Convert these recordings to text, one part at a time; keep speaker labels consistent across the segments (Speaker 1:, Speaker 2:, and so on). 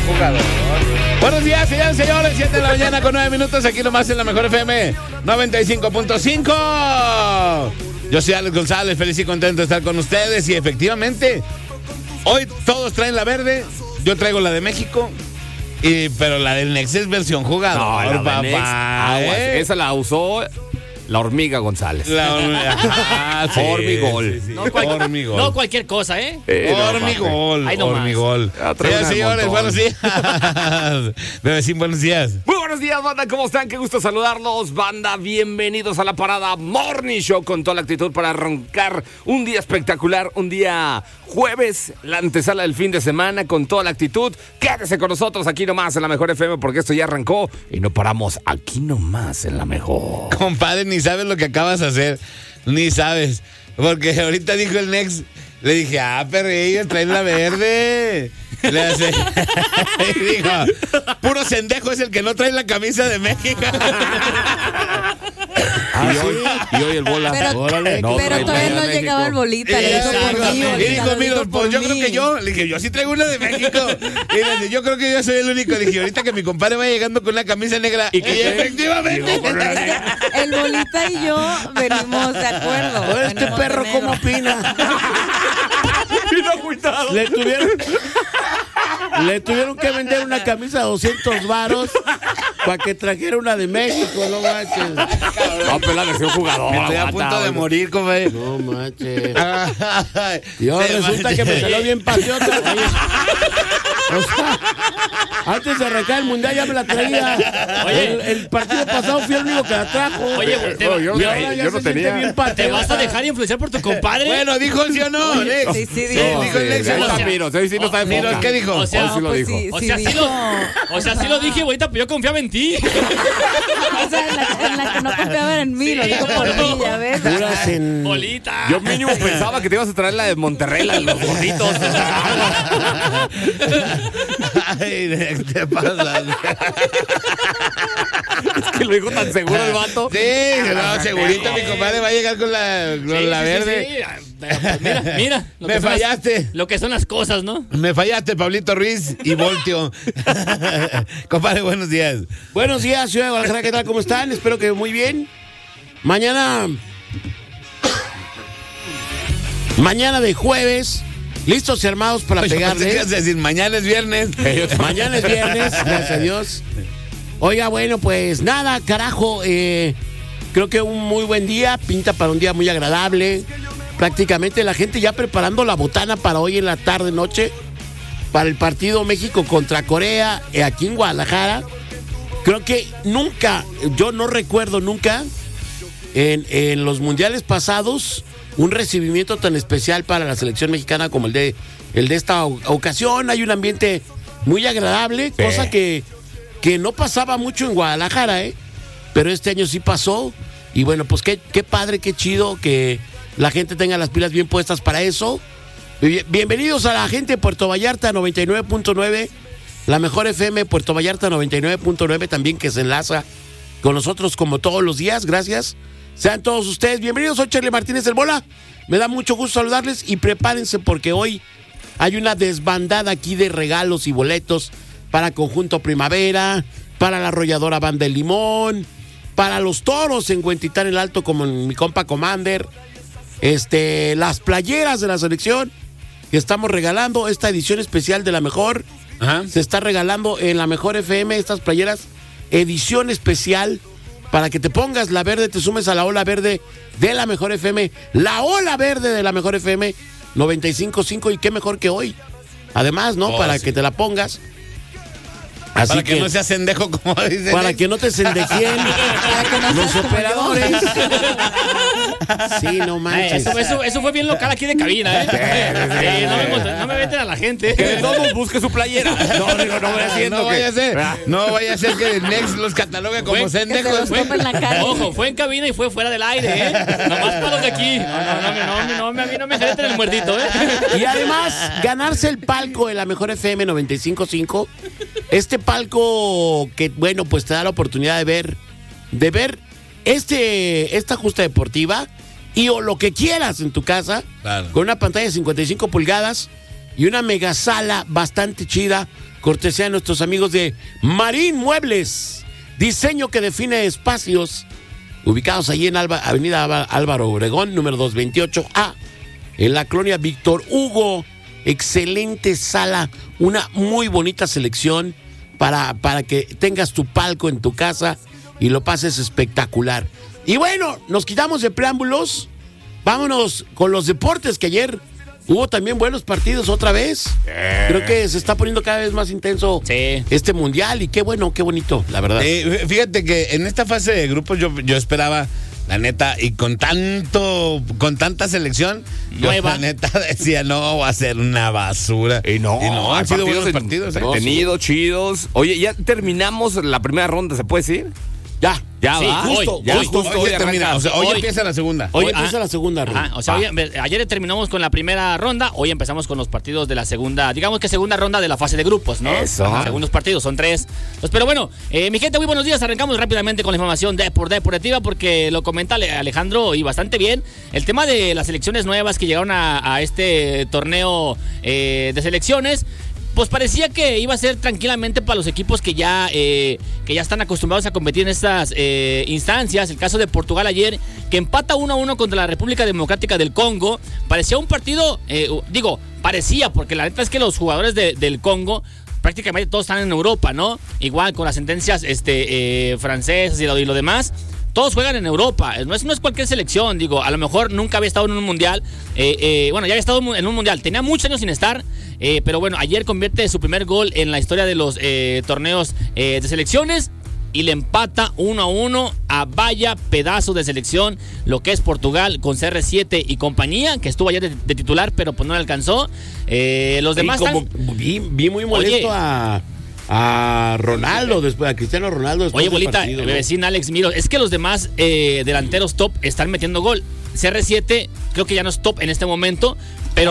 Speaker 1: jugador. Buenos días, señores, 7 de la mañana con 9 minutos, aquí nomás en la Mejor FM 95.5. Yo soy Alex González, feliz y contento de estar con ustedes. Y efectivamente, hoy todos traen la verde, yo traigo la de México. Pero la del Nex es versión jugador,
Speaker 2: no, la del
Speaker 1: papá.
Speaker 2: Nex, esa la usó la hormiga González.
Speaker 1: Sí,
Speaker 2: Hormigol.
Speaker 1: sí.
Speaker 3: No cualquier cosa, ¿eh?
Speaker 1: Hormigol.
Speaker 3: Ahí nomás.
Speaker 1: Hormigol. Señores, buenos días. Bebecín, buenos días.
Speaker 2: Muy buenos días, banda. ¿Cómo están? Qué gusto saludarlos, banda. Bienvenidos a la parada Morning Show con toda la actitud para arrancar un día espectacular, un día jueves, la antesala del fin de semana con toda la actitud. Quédese con nosotros aquí nomás en la Mejor FM porque esto ya arrancó y no paramos aquí nomás en la Mejor.
Speaker 1: Compadre, ni sabes lo que acabas de hacer. Ni sabes. Porque ahorita dijo el Nex. Le dije, perrillos, traen la verde. Le hace. Y dijo, puro sendejo es el que no trae la camisa de México.
Speaker 2: Y hoy el bola.
Speaker 4: Pero todavía no llegaba el bolita. Le dijo por mí.
Speaker 1: Y dijo, mira, pues yo creo que yo. Le dije, yo sí traigo una de México. Y le dije, yo creo que yo soy el único. Le dije, ahorita que mi compadre va llegando con una camisa negra. Y efectivamente.
Speaker 4: El bolita y yo venimos de acuerdo.
Speaker 5: Este perro, ¿cómo opina?
Speaker 2: Vino cuidado.
Speaker 5: Le tuvieron que vender una camisa de 200 varos para que trajera una de México, no manches.
Speaker 2: No, pero la versión jugador.
Speaker 1: Me estoy a punto de morir, compadre.
Speaker 5: No manches. Y ahora resulta que me salió bien patriota. O sea, antes de arrancar el mundial ya me la traía.
Speaker 3: Oye.
Speaker 5: El partido pasado fui el único que la trajo.
Speaker 3: Oye,
Speaker 2: yo no tenía.
Speaker 5: Bien patriota.
Speaker 3: ¿te vas a dejar influenciar por tu compadre?
Speaker 1: Bueno, dijo el sí o no, Nex.
Speaker 4: Sí,
Speaker 1: Dijo el Nex.
Speaker 2: Ahí está Miro, sí no está de
Speaker 1: Miro,
Speaker 2: foca.
Speaker 1: ¿qué dijo?
Speaker 3: O sea,
Speaker 2: Hoy sí lo dijo.
Speaker 3: sí lo dije, ahorita, pero yo confiaba en ti.
Speaker 4: O sea, en la que no confiaban en mí, lo dijo por mí, ya ves.
Speaker 5: Puras en...
Speaker 3: Bolita.
Speaker 2: Yo mínimo pensaba que te ibas a traer la de Monterrey, la de los gorditos.
Speaker 1: Ay, Nex, te pasas.
Speaker 2: Es que lo dijo tan seguro el vato.
Speaker 1: Sí, no, segurito mi compadre va a llegar con la verde.
Speaker 3: Sí. Mira.
Speaker 1: Me fallaste.
Speaker 3: Lo que son las cosas, ¿no?
Speaker 1: Me fallaste, Pablito Ruiz y Voltio. Compadre, buenos días.
Speaker 5: Buenos días, ciudad de Guadalajara, ¿qué tal? ¿Cómo están? Espero que muy bien. Mañana de jueves, listos y armados para pegarle.
Speaker 1: ¿Qué vas a decir? Mañana es viernes.
Speaker 5: Mañana es viernes, gracias a Dios. Oiga, bueno, pues nada, carajo. Creo que un muy buen día, pinta para un día muy agradable. Prácticamente la gente ya preparando la botana para hoy en la tarde, noche, para el partido México contra Corea, aquí en Guadalajara. Creo que nunca, yo no recuerdo nunca, en los mundiales pasados, un recibimiento tan especial para la selección mexicana como el de esta ocasión. Hay un ambiente muy agradable, cosa que no pasaba mucho en Guadalajara, pero este año sí pasó. Y bueno, pues qué padre, qué chido que la gente tenga las pilas bien puestas para eso. Bienvenidos a la gente de Puerto Vallarta 99.9, la Mejor FM Puerto Vallarta 99.9 también, que se enlaza con nosotros como todos los días. Gracias. Sean todos ustedes bienvenidos. Soy Charlie Martínez del Bola. Me da mucho gusto saludarles y prepárense porque hoy hay una desbandada aquí de regalos y boletos para Conjunto Primavera, para la Arrolladora Banda del Limón, para los Toros en Huentitán el Alto como en mi compa Commander, las playeras de la selección que estamos regalando, esta edición especial de la Mejor.
Speaker 1: Ajá.
Speaker 5: Se está regalando en la Mejor FM estas playeras, edición especial, para que te pongas la verde, te sumes a la ola verde de la Mejor FM, la ola verde de la Mejor FM 95.5, y qué mejor que hoy. Además, ¿no? Para que te la pongas. Así
Speaker 1: para que no seas sendejo, como dicen.
Speaker 5: Para que no te sendejen los operadores. Sí, no manches.
Speaker 3: Eso fue bien local aquí de cabina, ¿eh? No me meten a la gente.
Speaker 2: Que todos busque su playera. No
Speaker 1: vaya a ser que el Nex los catalogue como sendejos.
Speaker 3: Ojo, fue en cabina y fue fuera del aire, Nomás para los de aquí. A mí no me jalen el muerdito,
Speaker 5: Y además, ganarse el palco de la Mejor FM 95.5. Este palco que, bueno, pues te da la oportunidad de ver esta justa deportiva y o lo que quieras en tu casa, claro, con una pantalla de 55 pulgadas y una mega sala bastante chida cortesía de nuestros amigos de Marín Muebles, diseño que define espacios, ubicados allí en Avenida Álvaro Obregón, número 228A, en la colonia Víctor Hugo. Excelente sala, una muy bonita selección para que tengas tu palco en tu casa y lo pases espectacular. Y bueno, nos quitamos de preámbulos, vámonos con los deportes, que ayer hubo también buenos partidos otra vez. Creo que se está poniendo cada vez más intenso este mundial y qué bueno, qué bonito, la verdad.
Speaker 1: Fíjate que en esta fase de grupos yo esperaba, la neta, y con tanta selección,
Speaker 3: nueva,
Speaker 1: la neta decía, no, va a ser una basura.
Speaker 2: Y no,
Speaker 1: han sido buenos partidos.
Speaker 2: Entretenidos, chidos. Oye, ya terminamos la primera ronda, ¿se puede decir?
Speaker 5: Ya
Speaker 2: sí,
Speaker 5: va.
Speaker 2: justo,
Speaker 1: Hoy termina, o sea, hoy empieza la segunda.
Speaker 5: Hoy empieza la segunda ronda.
Speaker 3: O sea, ayer terminamos con la primera ronda, hoy empezamos con los partidos de la segunda, digamos que segunda ronda de la fase de grupos, ¿no?
Speaker 2: Eso.
Speaker 3: Segundos partidos, son 3. Pues, pero bueno, mi gente, muy buenos días. Arrancamos rápidamente con la información deportiva porque lo comenta Alejandro y bastante bien. El tema de las selecciones nuevas que llegaron a este torneo de selecciones. Pues parecía que iba a ser tranquilamente para los equipos que ya están acostumbrados a competir en estas instancias. El caso de Portugal ayer, que empata 1-1 contra la República Democrática del Congo. Parecía un partido, parecía, porque la neta es que los jugadores del Congo prácticamente todos están en Europa, ¿no? Igual con las sentencias francesas y lo demás. Todos juegan en Europa, no es cualquier selección, a lo mejor nunca había estado en un mundial, ya había estado en un mundial, tenía muchos años sin estar, pero bueno, ayer convierte su primer gol en la historia de los torneos de selecciones y le empata 1-1 a vaya pedazo de selección, lo que es Portugal con CR7 y compañía, que estuvo ayer de titular, pero pues no le alcanzó. Los demás
Speaker 5: vi muy molesto a Ronaldo, después a Cristiano Ronaldo.
Speaker 3: Oye, bolita, vecina Alex Miro, es que los demás delanteros top están metiendo gol. CR7 creo que ya no es top en este momento, pero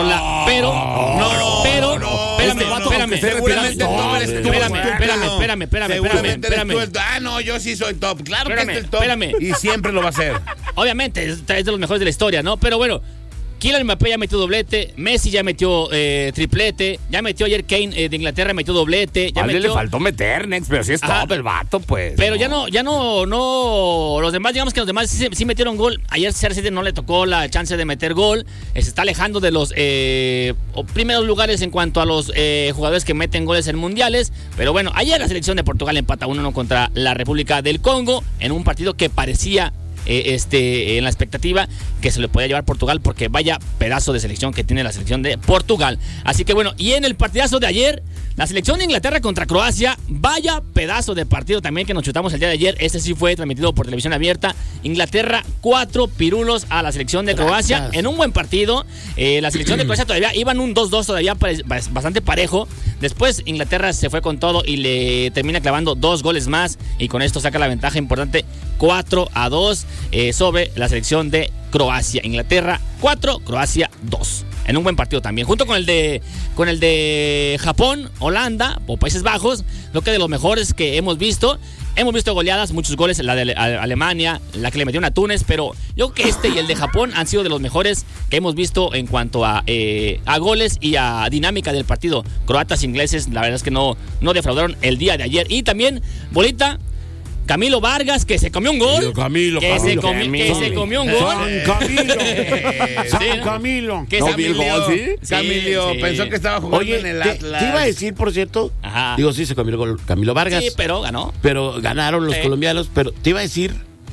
Speaker 1: espérame. No, yo sí soy top. Claro que es el top. Y siempre lo va a ser.
Speaker 3: Obviamente, es de los mejores de la historia, ¿no? Pero bueno, Kylian Mbappé ya metió doblete, Messi ya metió triplete, ya metió ayer Kane de Inglaterra, metió doblete.
Speaker 2: Le faltó meter, Nex, pero sí es top el vato, pues.
Speaker 3: Pero ya no, los demás, digamos que los demás sí metieron gol. Ayer CR7 no le tocó la chance de meter gol, se está alejando de los primeros lugares en cuanto a los jugadores que meten goles en mundiales. Pero bueno, ayer la selección de Portugal empata 1-1 contra la República del Congo en un partido que parecía en la expectativa que se le podía llevar Portugal, porque vaya pedazo de selección que tiene la selección de Portugal. Así que bueno, y en el partidazo de ayer, la selección de Inglaterra contra Croacia, vaya pedazo de partido también que nos chutamos el día de ayer. Este sí fue transmitido por televisión abierta. Inglaterra 4 pirulos a la selección de Croacia en un buen partido. La selección de Croacia todavía iban un 2-2 todavía bastante parejo. Después Inglaterra se fue con todo y le termina clavando 2 goles más y con esto saca la ventaja importante 4-2 sobre la selección de Croacia. Inglaterra 4, Croacia 2. En un buen partido también, junto con el de Japón, Holanda o Países Bajos, lo que de los mejores que hemos visto. Hemos visto goleadas, muchos goles, la de Alemania, la que le metieron a Túnez, pero yo creo que este y el de Japón han sido de los mejores que hemos visto en cuanto a goles y a dinámica del partido. Croatas, ingleses, la verdad es que no defraudaron el día de ayer. Y también, bolita, Camilo Vargas, que se comió un gol.
Speaker 5: Camilo.
Speaker 3: Se comió un gol.
Speaker 5: San Camilo.
Speaker 3: Que
Speaker 2: no vi el gol, ¿sí?
Speaker 1: Camilo pensó que estaba jugando
Speaker 5: Oye,
Speaker 1: en el Atlas.
Speaker 5: Te iba a decir, por cierto, sí, se comió el gol Camilo Vargas.
Speaker 3: Sí, pero ganó.
Speaker 5: Pero ganaron los colombianos, pero te iba a decir,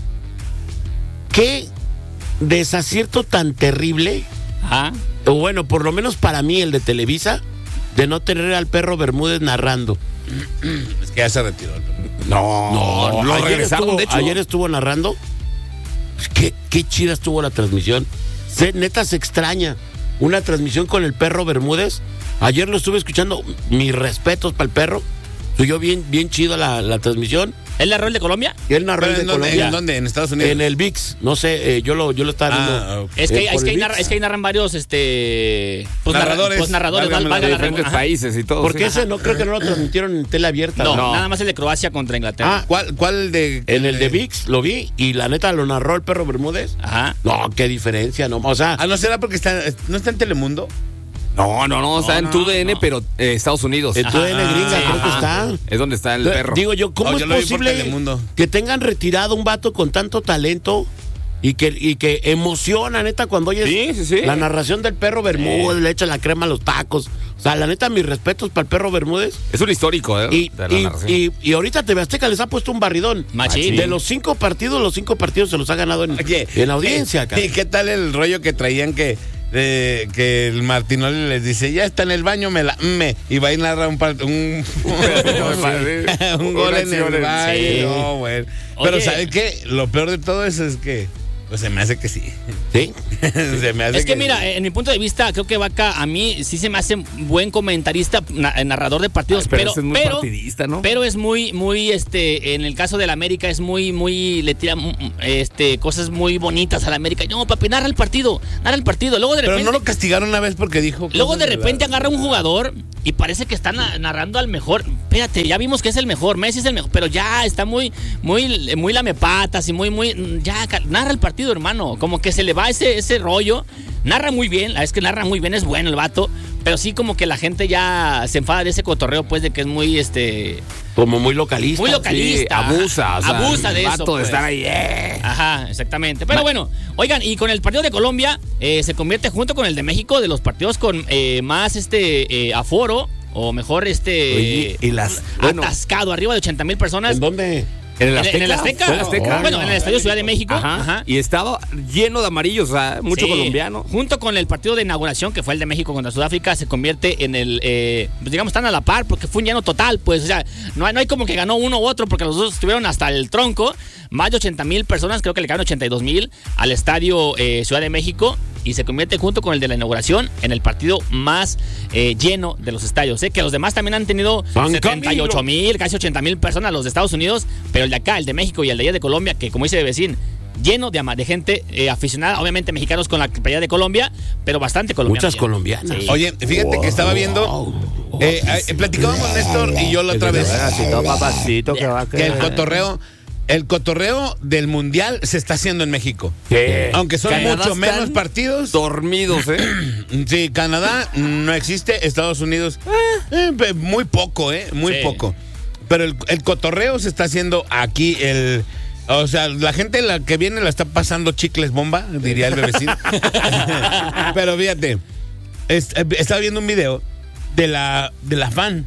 Speaker 5: qué desacierto tan terrible, o bueno, por lo menos para mí, el de Televisa, de no tener al Perro Bermúdez narrando.
Speaker 1: Es que ya se retiró.
Speaker 5: No,
Speaker 2: lo regresaron, de hecho.
Speaker 5: Ayer estuvo narrando. Qué chida estuvo la transmisión. Neta se extraña una transmisión con el Perro Bermúdez. Ayer lo estuve escuchando. Mis respetos para el Perro. Subió bien chido la transmisión.
Speaker 3: ¿Él narró el de Colombia?
Speaker 5: Él narró el de Colombia.
Speaker 1: ¿En dónde? ¿En Estados Unidos?
Speaker 5: En el VIX. No sé, yo lo estaba viendo.
Speaker 3: Okay. Es que ahí narran varios narradores.
Speaker 2: Valga de diferentes países y todo.
Speaker 5: Porque ese no creo que no lo transmitieron en tele abierta.
Speaker 3: No, nada más el de Croacia contra Inglaterra.
Speaker 1: ¿Cuál de?
Speaker 5: En el de VIX lo vi y la neta lo narró el Perro Bermúdez.
Speaker 3: Ajá.
Speaker 5: No, qué diferencia, no. O sea.
Speaker 1: ¿No será porque no está en Telemundo?
Speaker 2: No, está en TUDN, pero Estados Unidos.
Speaker 5: En TUDN gringa, creo que está.
Speaker 2: Es donde está el perro.
Speaker 5: Digo yo, ¿cómo es
Speaker 1: yo lo vi por
Speaker 5: posible
Speaker 1: Telemundo.
Speaker 5: que tengan retirado un vato con tanto talento y que emociona, neta, cuando oyes
Speaker 2: Sí.
Speaker 5: la narración del perro Bermúdez, le echa la crema a los tacos? O sea, la neta, mis respetos para el perro Bermúdez.
Speaker 2: Es un histórico,
Speaker 5: Y,
Speaker 2: de la narración.
Speaker 5: y ahorita TV Azteca les ha puesto un barridón.
Speaker 3: Machín.
Speaker 5: De los 5 partidos se los ha ganado
Speaker 1: Oye,
Speaker 5: en audiencia, cara.
Speaker 1: ¿Y qué tal el rollo que traían que el Martinoli les dice, ya está en el baño, y va y narra un gol en el baño?
Speaker 3: Sí.
Speaker 1: No, güey. Pero
Speaker 3: Oye.
Speaker 1: ¿sabes qué? Lo peor de todo eso es que, pues se me hace que sí.
Speaker 5: ¿Sí?
Speaker 1: Se me hace
Speaker 3: Es que mira, en mi punto de vista, creo que Vaca a mí sí se me hace buen comentarista, narrador de partidos,
Speaker 2: Ay, pero ese es muy partidista, ¿no?
Speaker 3: Pero es muy, en el caso del América es muy, le tira cosas muy bonitas al América. No, papi, narra el partido. Luego de
Speaker 1: Pero
Speaker 3: repente,
Speaker 1: no lo castigaron una vez porque dijo.
Speaker 3: luego
Speaker 1: cosas
Speaker 3: de repente
Speaker 1: la-
Speaker 3: agarra un jugador y parece que está narrando al mejor. Espérate, ya vimos que es el mejor, Messi es el mejor, pero ya está muy lamepatas y ya narra el partido, hermano. Como que se le va ese rollo. Narra muy bien, es que narra muy bien, es bueno el vato, pero sí como que la gente ya se enfada de ese cotorreo, pues, de que es muy
Speaker 5: Como muy localista.
Speaker 3: muy localista.
Speaker 2: Sí, abusa, o sea,
Speaker 3: abusa de
Speaker 2: el
Speaker 3: eso.
Speaker 2: vato
Speaker 3: pues.
Speaker 2: de estar ahí.
Speaker 3: Ajá, exactamente. Pero bueno, oigan, y con el partido de Colombia se convierte junto con el de México de los partidos con más aforo, o mejor
Speaker 2: Oye, y las
Speaker 3: atascado, arriba de 80,000 personas.
Speaker 5: ¿En dónde?
Speaker 2: ¿En el
Speaker 3: En el Azteca.
Speaker 2: ¿Fue el Azteca?
Speaker 3: Bueno, en el Estadio Ciudad de México.
Speaker 2: Ajá. Y estaba lleno de amarillos, o sea, mucho
Speaker 3: Sí.
Speaker 2: colombiano.
Speaker 3: Junto con el partido de inauguración, que fue el de México contra Sudáfrica, se convierte en el, pues digamos, están a la par, porque fue un lleno total, pues, o sea, no hay como que ganó uno u otro, porque los dos estuvieron hasta el tronco. Más de 80,000 personas, creo que le quedaron 82,000 al Estadio Ciudad de México, y se convierte junto con el de la inauguración en el partido más lleno de los estadios. Sé que los demás también han tenido
Speaker 5: San
Speaker 3: 78,000, casi 80,000 personas, los de Estados Unidos, pero el de acá, el de México y el de allá de Colombia, que como dice Bebecín, lleno de gente aficionada, obviamente mexicanos con la playa de Colombia, pero bastante colombianos.
Speaker 5: Muchas colombianas.
Speaker 3: Sí.
Speaker 1: Oye, fíjate que estaba viendo. Platicábamos Néstor y yo la otra vez.
Speaker 2: Papacito, que va
Speaker 1: Que el cotorreo del mundial se está haciendo en México. Aunque son
Speaker 2: Canadá
Speaker 1: mucho
Speaker 2: están
Speaker 1: menos partidos.
Speaker 2: dormidos,
Speaker 1: Sí, Canadá no existe, Estados Unidos muy poco, muy
Speaker 3: Sí.
Speaker 1: poco. Pero el cotorreo se está haciendo aquí. O sea, la gente la que viene la está pasando chicles bomba, diría el Bebecín. Pero fíjate, estaba viendo un video de la fan,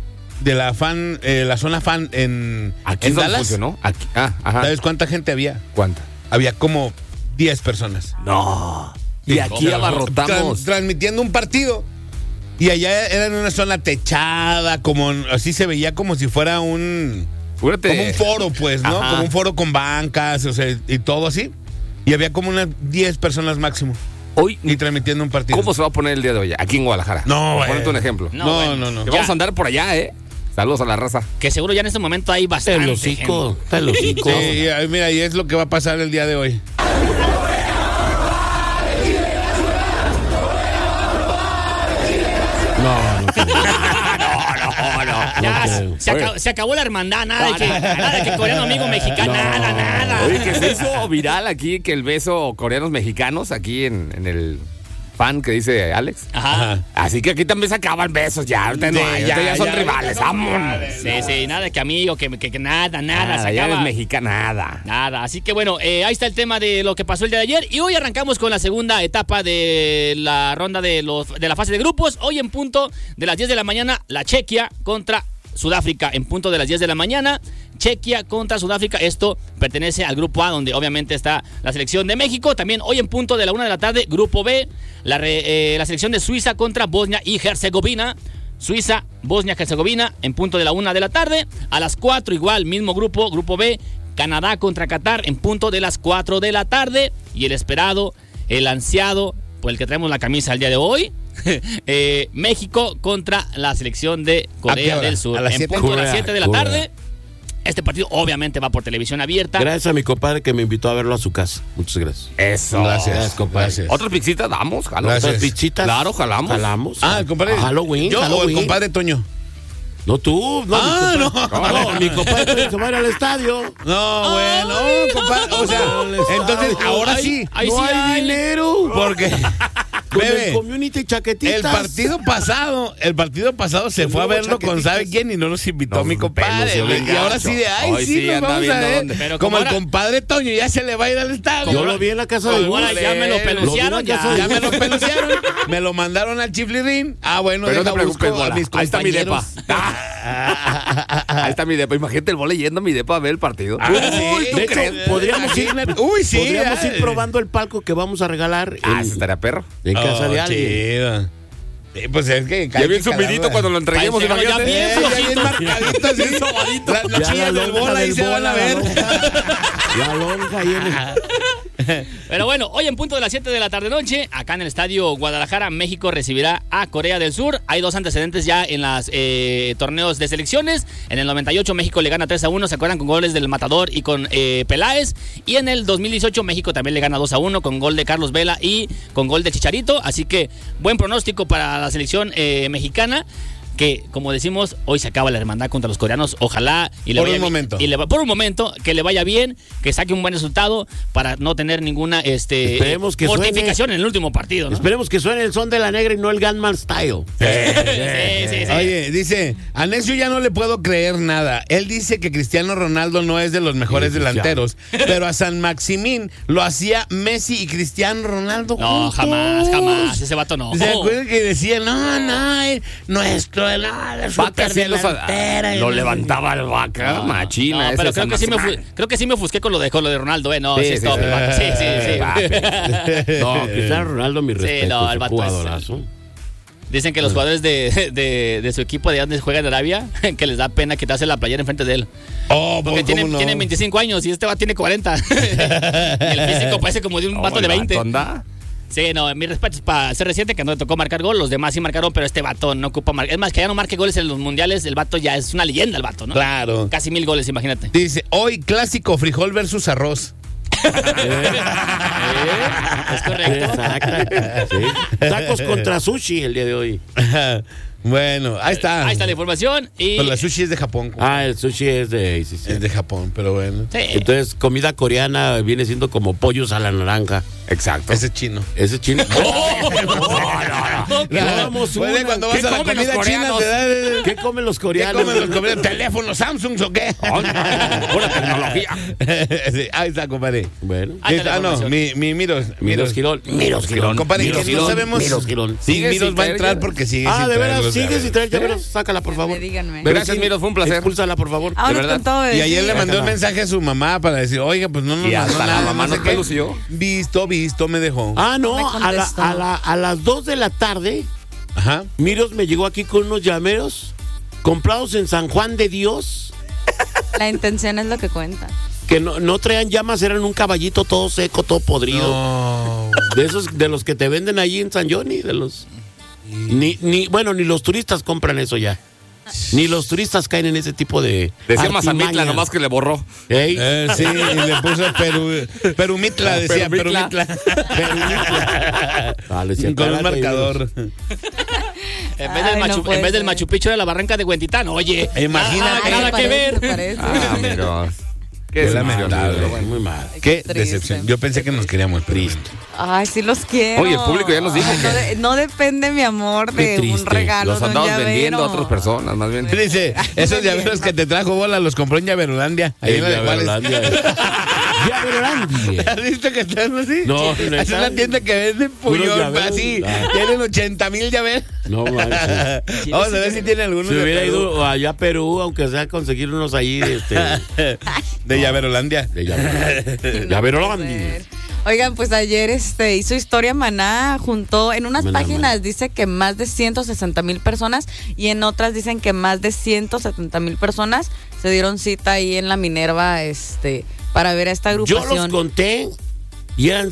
Speaker 1: la zona fan en
Speaker 2: Aquí
Speaker 1: Dallas.
Speaker 2: funcionó. Aquí, ajá.
Speaker 1: ¿Sabes cuánta gente había?
Speaker 2: ¿Cuánta?
Speaker 1: Había como 10 personas.
Speaker 2: No. Y aquí abarrotamos.
Speaker 1: Transmitiendo un partido. Y allá era en una zona techada, como así se veía como si fuera un foro, pues, ¿no?
Speaker 2: Ajá.
Speaker 1: Como un foro con bancas, o sea, y todo así. Y había como unas 10 personas máximo.
Speaker 2: Hoy,
Speaker 1: Y transmitiendo un partido.
Speaker 2: ¿cómo se va a poner el día de hoy? Aquí en Guadalajara.
Speaker 1: No, güey.
Speaker 2: Ponete un ejemplo.
Speaker 3: No,
Speaker 1: No,
Speaker 3: bueno.
Speaker 1: no.
Speaker 2: Que
Speaker 3: Ya.
Speaker 2: vamos a andar por allá, Saludos a la raza.
Speaker 3: Que seguro ya en este momento hay bastante
Speaker 5: Está el hocico.
Speaker 3: gente.
Speaker 5: Está el hocico.
Speaker 1: Sí, mira, y es lo que va a pasar el día de hoy.
Speaker 3: Ya,
Speaker 5: creo.
Speaker 3: se acabó la hermandad, nada de que coreano amigo mexicano, nada.
Speaker 2: Oye, que se hizo viral aquí que el beso coreanos mexicanos aquí en el fan que dice Alex.
Speaker 3: Ajá.
Speaker 2: Así que aquí también se acaban besos ya. Ahorita no
Speaker 1: Sí,
Speaker 2: hay, ahorita ya son rivales. Vámonos.
Speaker 3: Sí, nada de que amigo, que nada,
Speaker 2: Nada,
Speaker 3: se
Speaker 2: ya
Speaker 3: acaba.
Speaker 2: eres mexicana, nada.
Speaker 3: Nada, así que bueno, ahí está el tema de lo que pasó el día de ayer. Y hoy arrancamos con la segunda etapa de la ronda de la fase de grupos. Hoy en punto de las 10 de la mañana, la Chequia contra Sudáfrica. En punto de las 10 de la mañana, Chequia contra Sudáfrica. Esto pertenece al grupo A, donde obviamente está la selección de México. También hoy en punto de la 1 de la tarde, grupo B, la selección de Suiza contra Bosnia y Herzegovina. Suiza, Bosnia, Herzegovina, en punto de la 1 de la tarde. A las 4 igual, mismo grupo, grupo B, Canadá contra Qatar, en punto de las 4 de la tarde. Y el esperado, el ansiado, por el que traemos la camisa el día de hoy, México contra la selección de
Speaker 1: ¿A qué
Speaker 3: Corea
Speaker 1: hora?
Speaker 3: del Sur.
Speaker 1: ¿A las
Speaker 3: En
Speaker 1: 7?
Speaker 3: punto de las 7 de la
Speaker 5: Corea.
Speaker 3: tarde. Este partido obviamente va por televisión abierta.
Speaker 5: Gracias a mi compadre que me invitó a verlo a su casa. Muchas gracias.
Speaker 2: Eso.
Speaker 1: Gracias,
Speaker 5: compadre.
Speaker 1: gracias.
Speaker 2: ¿Otra pixita damos? Jalamos.
Speaker 1: Gracias.
Speaker 5: ¿Otras pichitas?
Speaker 2: Claro, jalamos.
Speaker 5: Jalamos.
Speaker 1: Ah, el compadre.
Speaker 5: A Halloween.
Speaker 1: Yo o el
Speaker 5: Halloween.
Speaker 1: compadre Toño.
Speaker 5: No tú. No,
Speaker 1: Ah,
Speaker 5: mi compadre. No, mi compadre se va a ir al estadio.
Speaker 1: No, bueno, compadre. O sea, entonces ahora sí.
Speaker 3: Ahí
Speaker 5: no
Speaker 3: sí
Speaker 5: hay dinero.
Speaker 1: Porque
Speaker 5: Con
Speaker 1: Bebe,
Speaker 5: el community chaquetitas.
Speaker 1: el partido pasado se fue a
Speaker 5: nuevo
Speaker 1: verlo con
Speaker 5: chaquetitas.
Speaker 1: ¿sabe quién? Y no nos invitó
Speaker 2: Nos
Speaker 1: mi compadre.
Speaker 2: pelució bien
Speaker 1: Y ahora
Speaker 2: gacho.
Speaker 1: sí de, ay,
Speaker 2: Hoy
Speaker 1: sí,
Speaker 2: sí
Speaker 1: nos
Speaker 2: anda
Speaker 1: vamos a
Speaker 2: viendo
Speaker 1: ver.
Speaker 2: dónde.
Speaker 3: Pero
Speaker 1: Como
Speaker 3: como
Speaker 1: el
Speaker 3: ahora-
Speaker 1: compadre Toño ya se le va a ir al estadio.
Speaker 5: Yo lo vi en la casa de
Speaker 3: Como
Speaker 5: Gus.
Speaker 3: ahora ya me lo peluciaron,
Speaker 1: Ya me lo peluciaron, me lo mandaron al chiflirín. Ah, bueno,
Speaker 2: Pero no te
Speaker 1: deja busco
Speaker 2: preocupes,
Speaker 1: a
Speaker 2: Bola.
Speaker 1: mis
Speaker 2: Ahí está mi depa.
Speaker 1: compañeros.
Speaker 2: Ahí está mi depa. Imagínate el Bola yendo a mi depa a ver el partido.
Speaker 1: Ah, sí.
Speaker 5: De hecho, podríamos ir,
Speaker 1: Uy, sí.
Speaker 5: podríamos ir probando el palco que vamos a regalar
Speaker 2: Ah, ese estaría perro.
Speaker 5: en casa de
Speaker 1: Oh,
Speaker 5: alguien.
Speaker 1: chido. Sí, pues es que
Speaker 2: Ya bien sumidito cuando lo entreguemos,
Speaker 3: Parece que ya
Speaker 2: imagínate.
Speaker 3: bien
Speaker 1: ya bien marcadito, así. Las
Speaker 5: Ya
Speaker 1: chillas
Speaker 5: la
Speaker 1: del
Speaker 5: lonja
Speaker 1: Bola ahí
Speaker 5: del
Speaker 1: se van a
Speaker 5: Bola,
Speaker 1: ver.
Speaker 5: La lonja ahí en el-
Speaker 3: Pero bueno, hoy en punto de las 7 de la tarde-noche, acá en el estadio Guadalajara, México recibirá a Corea del Sur. Hay dos antecedentes ya en los torneos de selecciones. En el 98 México le gana 3-1, ¿se acuerdan? Con goles del Matador y con Peláez. Y en el 2018 México también le gana 2-1 con gol de Carlos Vela y con gol de Chicharito. Así que buen pronóstico para la selección mexicana. Que, como decimos, hoy se acaba la hermandad contra los coreanos. Ojalá y le
Speaker 1: Por
Speaker 3: vaya
Speaker 1: un momento.
Speaker 3: por un momento, que le vaya bien, que saque un buen resultado para no tener ninguna
Speaker 5: Esperemos que
Speaker 3: mortificación en el último partido, ¿no?
Speaker 5: Esperemos que suene el son de la negra y no el Gunman Style.
Speaker 3: Sí.
Speaker 1: Oye, dice, a Necio ya no le puedo creer nada. Él dice que Cristiano Ronaldo no es de los mejores
Speaker 5: Sí,
Speaker 1: delanteros, pero a San Maximín lo hacía Messi y Cristiano Ronaldo
Speaker 3: No,
Speaker 1: juntos.
Speaker 3: jamás. Ese vato no.
Speaker 1: ¿Se acuerdan que decían, nuestro, la
Speaker 2: Vaca sí
Speaker 1: superdelantera?
Speaker 2: lo levantaba el Vaca, machina.
Speaker 3: No,
Speaker 2: ese
Speaker 3: pero
Speaker 2: San
Speaker 3: creo que sí me ofusqué con lo de Ronaldo, No,
Speaker 2: Sí,
Speaker 3: sí,
Speaker 2: sí,
Speaker 3: está
Speaker 2: sí.
Speaker 3: el vato. Sí.
Speaker 5: No, Cristiano Ronaldo, mi respeto.
Speaker 3: no,
Speaker 5: es
Speaker 3: el
Speaker 5: un
Speaker 3: vato es-
Speaker 5: jugadorazo.
Speaker 3: Dicen que los jugadores de su equipo de donde juega en Arabia, que les da pena quitarse la playera enfrente de él.
Speaker 1: Oh,
Speaker 3: Porque
Speaker 1: ¿cómo no?
Speaker 3: tienen 25 años y este va tiene 40. Y el físico parece como de un vato de 20.
Speaker 2: Anda.
Speaker 3: Sí, no, mi respeto es para ser reciente, que no le tocó marcar gol. Los demás sí marcaron, pero este vato no ocupa marcar. Es más, que ya no marque goles en los mundiales, el vato ya es una leyenda, el vato, ¿no?
Speaker 1: Claro.
Speaker 3: Casi 1000 goles, imagínate.
Speaker 1: Dice, hoy clásico frijol versus arroz.
Speaker 3: Es correcto.
Speaker 5: Exacto. Sí. Tacos contra sushi el día de hoy.
Speaker 1: Bueno, ahí está.
Speaker 3: Ahí está la información. Y
Speaker 1: Pero la sushi es de Japón.
Speaker 5: Ah, el sushi es de... sí, sí.
Speaker 1: Es de Japón, pero bueno.
Speaker 3: sí.
Speaker 5: Entonces, comida coreana viene siendo como pollos a la naranja.
Speaker 2: Exacto.
Speaker 1: Ese es chino.
Speaker 5: Ese es chino.
Speaker 1: Vamos,
Speaker 5: una.
Speaker 1: cuando vas
Speaker 2: ¿Qué
Speaker 1: a la
Speaker 2: comen los
Speaker 1: comida china
Speaker 2: coreanos?
Speaker 1: te da
Speaker 5: ¿Qué comen los
Speaker 1: ¿Qué
Speaker 5: coreanos?
Speaker 1: comen los coreanos? ¿Teléfonos Samsung o qué?
Speaker 2: Pura tecnología.
Speaker 1: Sí, ahí está, compadre.
Speaker 5: Bueno.
Speaker 3: Ahí está la
Speaker 1: Ah, no,
Speaker 3: información.
Speaker 1: Miros
Speaker 5: Girón.
Speaker 1: Compadre,
Speaker 5: Miros
Speaker 1: que no
Speaker 5: Girón.
Speaker 1: sabemos
Speaker 5: Miros Girón.
Speaker 1: si
Speaker 2: Sigue
Speaker 1: Miros
Speaker 2: sin
Speaker 1: va a
Speaker 2: traer
Speaker 1: entrar
Speaker 2: llaves.
Speaker 1: porque sigue
Speaker 5: Ah,
Speaker 1: sin
Speaker 5: de veras,
Speaker 1: traer los
Speaker 5: sigue
Speaker 1: llaves.
Speaker 5: sin traer llaveros. Sácala, por favor.
Speaker 4: Díganme.
Speaker 2: Gracias, Miros, fue un placer.
Speaker 5: Expúlsala, por favor.
Speaker 4: Vámonos
Speaker 2: verdad.
Speaker 4: con todo.
Speaker 1: Y ayer le
Speaker 4: sí.
Speaker 1: mandó un mensaje a su mamá para decir, oiga, pues no nos
Speaker 2: Y
Speaker 1: mandó
Speaker 2: hasta la
Speaker 1: nada,
Speaker 2: mamá
Speaker 1: no sé
Speaker 2: nos
Speaker 1: qué.
Speaker 2: pelució.
Speaker 1: Visto, me dejó.
Speaker 5: Ah,
Speaker 4: No me
Speaker 5: no,
Speaker 4: contestó.
Speaker 5: a las 2 de la tarde,
Speaker 1: Ajá.
Speaker 5: Miros me llegó aquí con unos llameros comprados en San Juan de Dios,
Speaker 4: La intención es lo que cuenta.
Speaker 5: que no traían llamas, eran un caballito todo seco, todo podrido.
Speaker 1: No.
Speaker 5: De esos, de los que te venden ahí en San Johnny, de los... Ni los turistas compran eso ya. Ni los turistas caen en ese tipo de
Speaker 2: Decía Mazamitla,
Speaker 5: artimañas.
Speaker 2: nomás que le borró.
Speaker 5: Ey,
Speaker 1: Sí, y le puso Perumitla, decía
Speaker 2: Perumitla.
Speaker 1: Perumitla.
Speaker 5: Dale, si
Speaker 1: Con un
Speaker 5: acá,
Speaker 1: marcador.
Speaker 3: En vez,
Speaker 4: Ay,
Speaker 3: del
Speaker 4: no
Speaker 3: Machu,
Speaker 4: puede
Speaker 3: en vez del
Speaker 4: ser.
Speaker 3: Machu Picchu de la Barranca de Huentitán, oye.
Speaker 1: Imagínate.
Speaker 3: Nada que ver.
Speaker 4: Parece.
Speaker 2: Ah, Miros.
Speaker 1: Qué lamentable.
Speaker 5: muy mal.
Speaker 1: Qué
Speaker 4: Triste.
Speaker 1: decepción. Yo pensé que nos queríamos triste.
Speaker 4: Ay, sí los quiero.
Speaker 2: Oye, el público ya nos dijo
Speaker 4: Ay,
Speaker 2: que-
Speaker 4: no de- mi amor,
Speaker 5: Qué
Speaker 4: de un
Speaker 5: triste.
Speaker 4: regalo,
Speaker 2: Los
Speaker 4: de un
Speaker 2: andamos
Speaker 4: llavero.
Speaker 2: vendiendo a otras personas, más bien.
Speaker 1: Dice, esos llaveros que te trajo Bola los compró en Llaverolandia. Ahí en la de Juárez.
Speaker 5: Llaverolandia.
Speaker 1: ¿Has visto que están así?
Speaker 5: No,
Speaker 1: Es
Speaker 5: no
Speaker 1: una
Speaker 5: están.
Speaker 1: tienda que vende
Speaker 5: Puros
Speaker 1: puñón
Speaker 5: llaveros.
Speaker 1: así.
Speaker 5: Ah.
Speaker 1: Tienen 80,000 llaveros.
Speaker 5: No manches.
Speaker 1: Vamos a ver si tiene algunos
Speaker 5: Si
Speaker 1: de
Speaker 5: hubiera
Speaker 1: Perú.
Speaker 5: ido allá a Perú, aunque sea a conseguir unos ahí
Speaker 1: De Llaverolandia.
Speaker 5: de Llaverolandia. Llaverolandia.
Speaker 4: Oigan, pues ayer hizo historia Maná, juntó en unas
Speaker 5: Maná,
Speaker 4: páginas
Speaker 5: Maná.
Speaker 4: dice que más de 160,000 personas y en otras dicen que más de 170,000 personas se dieron cita ahí en la Minerva para ver a esta
Speaker 5: Yo
Speaker 4: agrupación.
Speaker 5: los conté y eran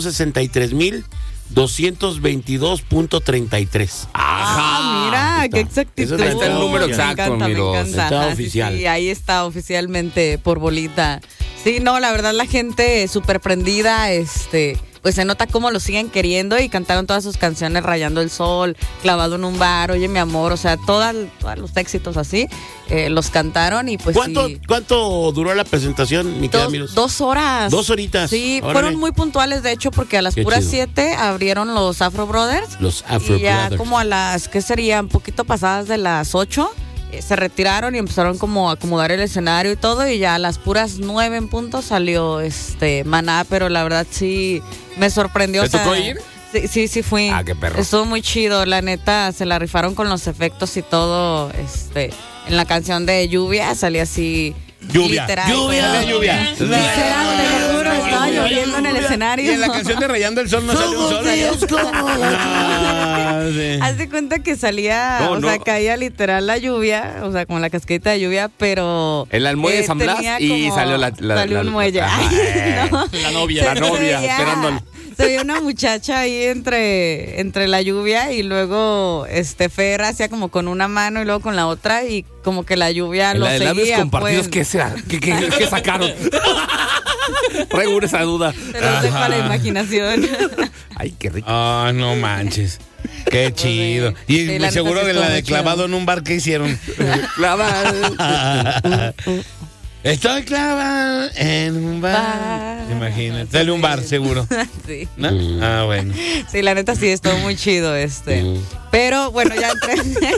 Speaker 5: 163,222.33.
Speaker 4: Ah, mira,
Speaker 5: está.
Speaker 4: qué exactitud.
Speaker 5: Ese está el número
Speaker 4: Me
Speaker 2: exacto,
Speaker 4: encanta, me
Speaker 2: Miros.
Speaker 4: encanta.
Speaker 5: Está
Speaker 4: Ajá, sí,
Speaker 5: oficial.
Speaker 4: sí, ahí está oficialmente por bolita. Sí, no, la verdad la gente súper prendida, pues se nota cómo lo siguen queriendo y cantaron todas sus canciones, Rayando el Sol, Clavado en un bar, Oye mi amor, o sea, todos los éxitos así, los cantaron y pues
Speaker 5: ¿Cuánto duró la presentación, mi querida Miros?
Speaker 4: 2 horas.
Speaker 5: 2 horitas.
Speaker 4: Sí,
Speaker 5: Órale.
Speaker 4: fueron muy puntuales, de hecho, porque a las
Speaker 5: Qué
Speaker 4: puras
Speaker 5: chido.
Speaker 4: 7 abrieron los Afro Brothers.
Speaker 5: Los Afro
Speaker 4: y ya
Speaker 5: Brothers.
Speaker 4: como a las, ¿qué serían? Poquito pasadas de las 8, se retiraron y empezaron como a acomodar el escenario y todo, y ya a las puras 9 en punto salió Maná, pero la verdad sí me sorprendió.
Speaker 2: ¿Te tocó ir?
Speaker 4: Sí fui.
Speaker 2: Ah, qué perro.
Speaker 4: Estuvo muy chido, la neta, se la rifaron con los efectos y todo, en la canción de Lluvia salía así.
Speaker 1: Lluvia.
Speaker 4: Literal,
Speaker 5: Lluvia.
Speaker 4: pues.
Speaker 1: Lluvia.
Speaker 4: Literal, te lo juro, estaba lloviendo en el escenario.
Speaker 1: Y en la canción de Rayando el Sol no salió un sol. Ah, sí.
Speaker 4: Haz de cuenta que salía, sea, caía literal la lluvia, o sea, como la casqueta de lluvia, pero...
Speaker 2: En la almohade de San Blas
Speaker 4: tenía
Speaker 2: y
Speaker 4: como-
Speaker 2: salió
Speaker 4: salió un muelle.
Speaker 2: Ajá,
Speaker 4: No,
Speaker 3: La novia.
Speaker 2: La novia,
Speaker 4: veía-
Speaker 2: esperándolo.
Speaker 4: Se veía una muchacha ahí entre la lluvia y luego Fer hacía como con una mano y luego con la otra y como que la lluvia
Speaker 2: En
Speaker 4: lo
Speaker 2: la de labios
Speaker 4: seguía.
Speaker 2: compartidos,
Speaker 4: pues.
Speaker 2: ¿qué sacaron? Traigo esa duda.
Speaker 4: Se los dejo a la imaginación.
Speaker 2: Ay, qué rico.
Speaker 1: Ah, no manches. Qué chido. Y
Speaker 4: Sí, la neta
Speaker 1: seguro
Speaker 4: sí
Speaker 1: de
Speaker 4: estuvo
Speaker 1: la
Speaker 4: muy
Speaker 1: de
Speaker 4: chido.
Speaker 1: clavado en un bar, ¿qué hicieron? Estoy clavado en un bar. Imagínate. Dale un bar, seguro.
Speaker 4: Sí.
Speaker 1: ¿No? Ah, bueno.
Speaker 4: Sí, la neta sí, estuvo muy chido Pero bueno, ya entré.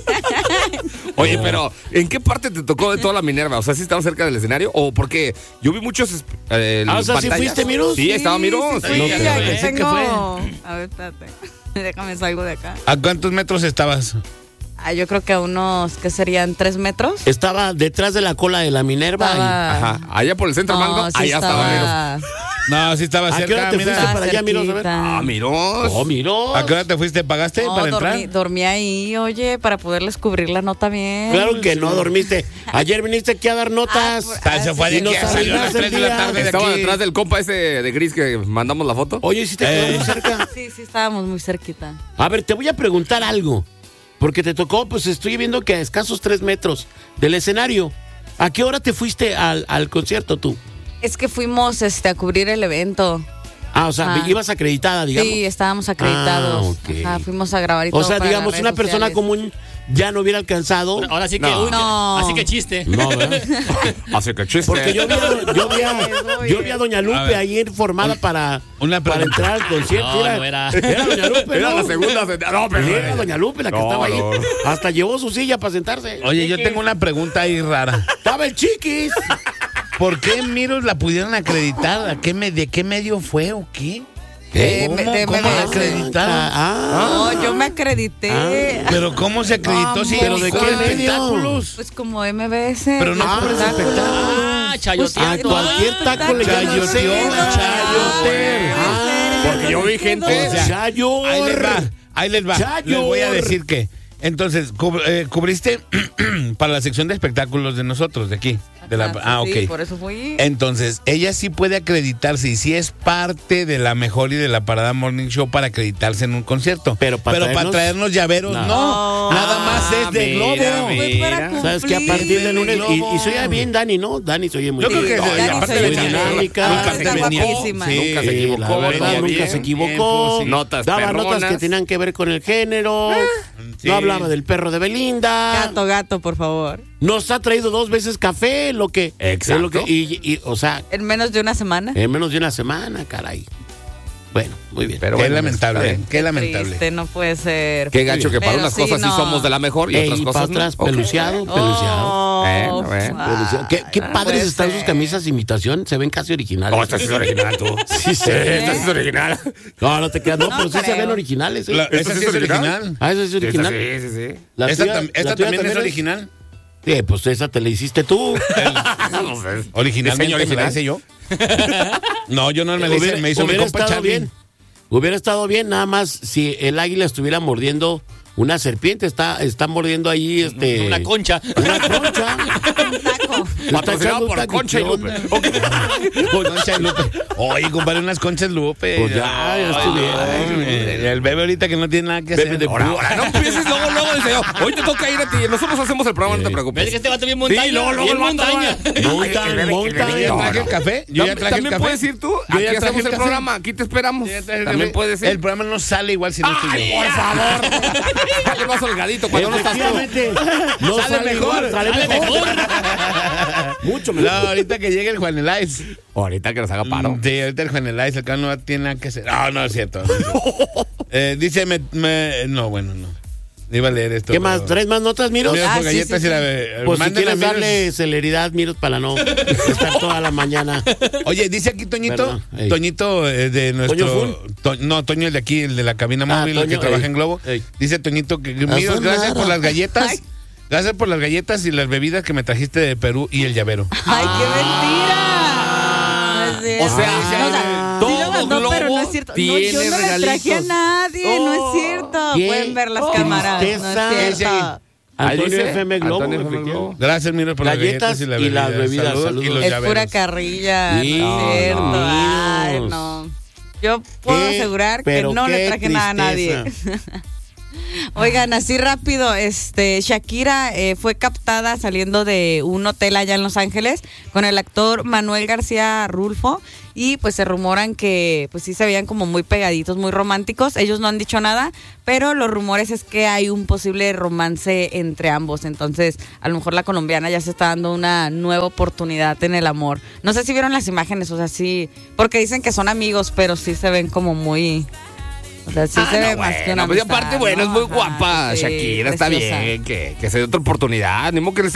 Speaker 2: Oye, pero ¿en qué parte te tocó de toda la Minerva? O sea, ¿sí estaba cerca del escenario? ¿O porque yo vi muchos
Speaker 5: o sea, ¿sí
Speaker 2: pantallas?
Speaker 5: fuiste, Miros?
Speaker 2: Sí, estaba Miros.
Speaker 4: Sí,
Speaker 1: Sí,
Speaker 4: sí, aquí
Speaker 1: pensé que
Speaker 4: tengo. A ver, espérate. Déjame salgo de acá.
Speaker 1: ¿A cuántos metros estabas?
Speaker 4: Yo creo que a unos, ¿qué serían? 3 metros.
Speaker 5: Estaba detrás de la cola de la Minerva.
Speaker 4: Estaba-
Speaker 2: Ajá, allá por el centro Mango,
Speaker 4: sí
Speaker 2: allá estaba Miros.
Speaker 1: No, sí estaba
Speaker 5: ¿A qué
Speaker 1: cerca.
Speaker 5: hora te
Speaker 1: Mira.
Speaker 5: fuiste para allá, Miros? A ver.
Speaker 4: cerquita.
Speaker 2: Ah, Miros.
Speaker 5: Oh, Miros.
Speaker 1: ¿A qué hora te fuiste? ¿Pagaste
Speaker 4: No,
Speaker 1: para entrar?
Speaker 4: dormí ahí, oye, para poderles cubrir la nota bien.
Speaker 5: Claro que no dormiste. Ayer viniste aquí a dar notas.
Speaker 1: Se fue de
Speaker 5: Y no
Speaker 1: aquí a salir a las
Speaker 5: sabías
Speaker 1: 3 de la
Speaker 5: el
Speaker 1: tarde de
Speaker 2: Estaba
Speaker 1: aquí.
Speaker 2: detrás del compa ese de gris que mandamos la foto.
Speaker 5: Oye, si te quedó muy cerca.
Speaker 4: Sí, estábamos muy cerquita.
Speaker 5: A ver, te voy a preguntar algo. Porque te tocó, pues estoy viendo que a escasos 3 metros del escenario. ¿A qué hora te fuiste al concierto tú?
Speaker 4: Es que fuimos a cubrir el evento.
Speaker 5: Ah, o sea,
Speaker 4: Ah.
Speaker 5: ibas acreditada, digamos.
Speaker 4: Sí, estábamos acreditados.
Speaker 5: Ah, ok.
Speaker 4: Ajá, fuimos a grabar y
Speaker 5: O
Speaker 4: todo
Speaker 5: sea,
Speaker 4: para
Speaker 5: digamos,
Speaker 4: las
Speaker 5: una
Speaker 4: redes
Speaker 5: persona
Speaker 4: sociales.
Speaker 5: común ya no hubiera alcanzado.
Speaker 3: Ahora sí que,
Speaker 2: No.
Speaker 4: No.
Speaker 3: así que chiste.
Speaker 5: No, ¿verdad?
Speaker 2: Así que chiste.
Speaker 5: Porque yo vi a Doña
Speaker 1: A
Speaker 5: Lupe
Speaker 1: ver.
Speaker 5: ahí formada para
Speaker 1: pregunta.
Speaker 5: entrar al concierto.
Speaker 3: No,
Speaker 5: era,
Speaker 3: no era.
Speaker 5: Doña Lupe,
Speaker 2: Era
Speaker 5: ¿no?
Speaker 2: la segunda. No, pero
Speaker 5: Era Doña Lupe la que
Speaker 2: No,
Speaker 5: estaba ahí.
Speaker 2: no.
Speaker 5: Hasta llevó su silla para sentarse.
Speaker 1: Oye, yo tengo una pregunta ahí rara.
Speaker 5: Estaba el Chiquis.
Speaker 1: ¿Por qué Miros la pudieron acreditar? ¿De qué medio fue o qué?
Speaker 4: De
Speaker 1: ¿Cómo
Speaker 4: MBS.
Speaker 1: la acreditaron?
Speaker 4: No, yo me acredité.
Speaker 1: ¿Pero cómo se acreditó si
Speaker 5: ¿Pero de
Speaker 1: cubre
Speaker 5: qué medio?
Speaker 1: espectáculos?
Speaker 4: Pues como MBS.
Speaker 1: Pero no cubres espectáculos.
Speaker 3: Ah, chayoteando.
Speaker 5: A cualquier taco le llaman
Speaker 1: Chayoteó, chayoter.
Speaker 2: Porque yo vi gente.
Speaker 1: O sea,
Speaker 5: Chayor.
Speaker 1: Ahí les va.
Speaker 5: Chayor.
Speaker 1: Les voy a decir que. Entonces, cubriste para la sección de espectáculos de nosotros, de aquí.
Speaker 4: Ajá, sí,
Speaker 1: ok.
Speaker 4: por eso fui.
Speaker 1: Entonces, ella sí puede acreditarse y sí es parte de la mejor y de la Parada Morning Show para acreditarse en un concierto.
Speaker 5: Pero para
Speaker 1: traernos llaveros, no. Nada más es de
Speaker 2: mira,
Speaker 1: globo.
Speaker 2: mira.
Speaker 4: Fue para cumplir.
Speaker 5: Sabes que a partir del lunes. Y se oye bien Dani, ¿no? Dani se oye muy
Speaker 1: Yo
Speaker 5: bien.
Speaker 1: creo que
Speaker 4: Dani
Speaker 1: aparte
Speaker 4: soy
Speaker 1: de
Speaker 4: yo.
Speaker 5: dinámica.
Speaker 1: nunca se
Speaker 4: Está
Speaker 1: venía.
Speaker 4: guapísima.
Speaker 2: Nunca se equivocó,
Speaker 5: La verdad,
Speaker 2: venía
Speaker 5: nunca
Speaker 2: bien,
Speaker 5: se equivocó.
Speaker 1: bien,
Speaker 2: Notas
Speaker 5: Daba
Speaker 2: perronas.
Speaker 5: notas que tenían que ver con el género.
Speaker 1: Sí.
Speaker 5: No hablaba del perro de Belinda.
Speaker 4: Gato, por favor.
Speaker 5: Nos ha traído 2 veces café, lo que.
Speaker 2: Exacto.
Speaker 5: Lo que o sea,
Speaker 4: En menos de una semana.
Speaker 5: en menos de una semana, caray. Bueno, muy bien.
Speaker 2: Pero
Speaker 1: Qué
Speaker 2: bueno,
Speaker 1: lamentable,
Speaker 2: está bien.
Speaker 1: qué lamentable.
Speaker 4: Triste, no puede ser.
Speaker 2: Qué gacho que para
Speaker 4: Pero
Speaker 2: unas
Speaker 4: sí,
Speaker 2: cosas sí
Speaker 4: no.
Speaker 2: somos de la mejor y otras
Speaker 5: Y para
Speaker 2: cosas
Speaker 5: otras,
Speaker 2: no. Ok.
Speaker 5: peluciado.
Speaker 4: Oh,
Speaker 2: Bueno.
Speaker 5: Peluciado. Qué padres
Speaker 4: puede
Speaker 5: están
Speaker 4: ser.
Speaker 5: sus camisas de imitación, se ven casi originales.
Speaker 2: No, esta sí es original, tú.
Speaker 5: Sí, sí.
Speaker 2: Esta sí es original.
Speaker 5: No te creas, no, pero sí se
Speaker 4: creo.
Speaker 5: ven originales. ¿eh?
Speaker 1: Esa sí es original.
Speaker 5: Ah, esa es original.
Speaker 2: Sí, sí, sí.
Speaker 5: La
Speaker 1: Esta
Speaker 5: tuya-
Speaker 1: esta
Speaker 5: la tuya
Speaker 1: también es
Speaker 5: es-
Speaker 1: original.
Speaker 5: Pues esa te la hiciste tú.
Speaker 2: No sé.
Speaker 1: Originalmente
Speaker 2: Diseño
Speaker 1: me la
Speaker 2: original.
Speaker 1: hice yo. No, yo no me la hice, me hizo mi
Speaker 5: Hubiera
Speaker 1: compa
Speaker 5: estado
Speaker 1: Charlie.
Speaker 5: bien. Hubiera estado bien, nada más si el águila estuviera mordiendo una serpiente. Está mordiendo ahí
Speaker 3: Una concha.
Speaker 5: una concha.
Speaker 4: Un taco.
Speaker 2: Patrocinado por Concha y Lupe.
Speaker 1: Concha y Lupe. Oye, compadre, unas conchas Lupe.
Speaker 5: Pues ya estoy bien.
Speaker 1: El bebé ahorita que no tiene nada que hacer.
Speaker 2: Ahora no empieces luego, dice yo, hoy te toca ir a ti. Nosotros hacemos el programa, no te preocupes.
Speaker 3: ¿Ves que este vato bien montaña?
Speaker 2: Sí, luego
Speaker 3: bien
Speaker 2: el montaña.
Speaker 1: Yo ya traje el café. Yo ya traje el
Speaker 2: También
Speaker 1: café.
Speaker 2: puedes ir tú.
Speaker 1: Yo
Speaker 2: Aquí
Speaker 1: ya traje
Speaker 2: hacemos el
Speaker 1: café.
Speaker 2: programa. Aquí te esperamos.
Speaker 1: Yo ya traje el
Speaker 2: También
Speaker 1: café.
Speaker 2: puedes ir.
Speaker 1: El programa no sale igual si no estoy
Speaker 2: ¡Ay,
Speaker 1: yo.
Speaker 2: por favor! Sale más holgadito cuando no estás tú.
Speaker 5: Efectivamente. No
Speaker 1: Sale mejor.
Speaker 5: igual, sale mejor. Mucho
Speaker 1: No,
Speaker 5: mejor.
Speaker 1: ahorita que llegue el Juan Elais.
Speaker 2: Ahorita que nos haga paro.
Speaker 1: Sí, ahorita el Juan Elais acá no tiene nada que hacer. No es cierto. No es cierto. Dice, no, bueno, no. Iba a leer esto.
Speaker 5: ¿Qué más?
Speaker 1: pero-
Speaker 5: ¿Tres más notas, Miros?
Speaker 1: Miros por
Speaker 4: sí,
Speaker 1: galletas
Speaker 4: sí,
Speaker 1: y la
Speaker 5: Pues si
Speaker 1: manden a
Speaker 5: quieres
Speaker 1: Miros.
Speaker 5: darle celeridad, Miros, para no estar toda la mañana.
Speaker 1: Oye, dice aquí Toñito,
Speaker 5: Perdón, ey.
Speaker 1: Toñito de nuestro...
Speaker 5: ¿Toño
Speaker 1: no, Toño el de aquí, el de la cabina móvil, el que
Speaker 5: Toño,
Speaker 1: trabaja
Speaker 5: ey.
Speaker 1: en Globo.
Speaker 5: Ey.
Speaker 1: Dice Toñito que, Miros, gracias por las galletas.
Speaker 4: Ay.
Speaker 1: Gracias por las galletas y las bebidas que me trajiste de Perú y el llavero.
Speaker 4: ¡Ay, qué mentira! No es cierto.
Speaker 2: O sea,
Speaker 4: sí lo mandó,
Speaker 2: todo
Speaker 4: pero no
Speaker 2: Globo
Speaker 4: es cierto. No,
Speaker 2: tiene
Speaker 4: yo no le traje a
Speaker 2: regalitos.
Speaker 4: nadie, no es cierto.
Speaker 5: qué
Speaker 4: Pueden ver las cámaras,
Speaker 5: tristeza.
Speaker 4: no es cierto.
Speaker 2: Ahí
Speaker 5: Antonio
Speaker 2: dice,
Speaker 5: FM Globo,
Speaker 2: Antonio FM
Speaker 5: efectivamente.
Speaker 2: Globo.
Speaker 1: Gracias, Miros, por
Speaker 5: Galletas
Speaker 1: las galletas
Speaker 5: y las bebidas. Saludos.
Speaker 1: Y los
Speaker 4: Es
Speaker 1: llaveros.
Speaker 4: pura carrilla,
Speaker 5: Sí,
Speaker 4: no es cierto.
Speaker 5: no.
Speaker 4: Ay, no. Yo puedo
Speaker 5: Qué-
Speaker 4: asegurar que
Speaker 5: pero
Speaker 4: no le
Speaker 5: qué
Speaker 4: traje nada a nadie. Oigan, así rápido, Shakira fue captada saliendo de un hotel allá en Los Ángeles con el actor Manuel García Rulfo y pues se rumoran que pues sí se veían como muy pegaditos, muy románticos. Ellos no han dicho nada, pero los rumores es que hay un posible romance entre ambos. Entonces, a lo mejor la colombiana ya se está dando una nueva oportunidad en el amor. No sé si vieron las imágenes, o sea, sí, porque dicen que son amigos, pero sí se ven como muy... O sea, sí se ve más que una
Speaker 2: Pues y
Speaker 4: amistad,
Speaker 2: aparte, bueno, es
Speaker 4: ¿no?
Speaker 2: muy
Speaker 4: Ajá,
Speaker 2: guapa
Speaker 4: sí,
Speaker 2: Shakira, está
Speaker 4: preciosa.
Speaker 2: bien, que se dé otra oportunidad. Ni modo que le